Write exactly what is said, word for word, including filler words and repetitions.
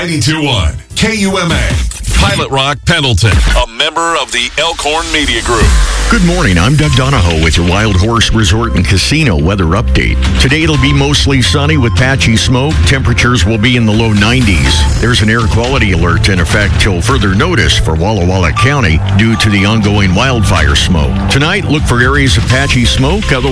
ninety-two point one K U M A. Pilot Rock Pendleton, a member of the Elkhorn Media Group. Good morning, I'm Doug Donahoe with your Wild Horse Resort and Casino weather update. Today it'll be mostly sunny with patchy smoke. Temperatures will be in the low nineties. There's an air quality alert in effect till further notice for Walla Walla County due to the ongoing wildfire smoke. Tonight, look for areas of patchy smoke, otherwise